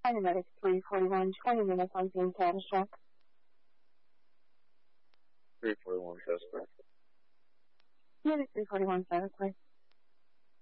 Medic 341, 20 minutes on scene status check. 341 suspect. Medic 341 status, please.